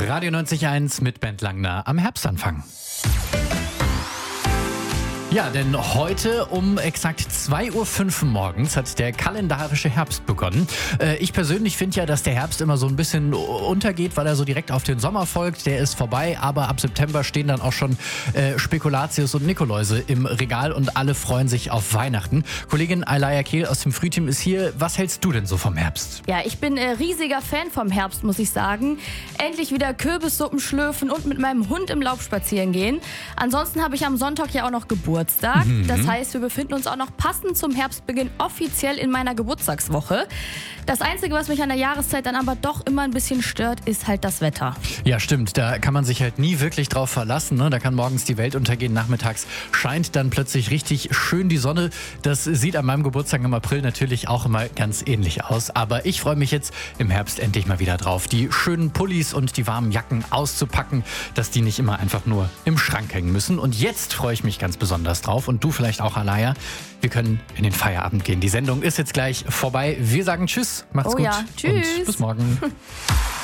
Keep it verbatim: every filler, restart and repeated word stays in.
Radio neunzig Komma eins mit Bent Langner am Herbstanfang. Ja, denn heute um exakt zwei Uhr fünf morgens hat der kalendarische Herbst begonnen. Äh, ich persönlich finde ja, dass der Herbst immer so ein bisschen untergeht, weil er so direkt auf den Sommer folgt. Der ist vorbei, aber ab September stehen dann auch schon äh, Spekulatius und Nikoläuse im Regal und alle freuen sich auf Weihnachten. Kollegin Alaya Kehl aus dem Frühteam ist hier. Was hältst du denn so vom Herbst? Ja, ich bin äh, riesiger Fan vom Herbst, muss ich sagen. Endlich wieder Kürbissuppen schlürfen und mit meinem Hund im Laub spazieren gehen. Ansonsten habe ich am Sonntag ja auch noch Geburtstag. Mhm. Das heißt, wir befinden uns auch noch passend zum Herbstbeginn offiziell in meiner Geburtstagswoche. Das Einzige, was mich an der Jahreszeit dann aber doch immer ein bisschen stört, ist halt das Wetter. Ja, stimmt. Da kann man sich halt nie wirklich drauf verlassen. Ne? Da kann morgens die Welt untergehen, nachmittags scheint dann plötzlich richtig schön die Sonne. Das sieht an meinem Geburtstag im April natürlich auch immer ganz ähnlich aus. Aber ich freue mich jetzt im Herbst endlich mal wieder drauf, die schönen Pullis und die warmen Jacken auszupacken, dass die nicht immer einfach nur im Schrank hängen müssen. Und jetzt freue ich mich ganz besonders drauf und du vielleicht auch, Alaya. Wir können in den Feierabend gehen. Die Sendung ist jetzt gleich vorbei. Wir sagen Tschüss, macht's oh gut ja, tschüss. Und bis morgen.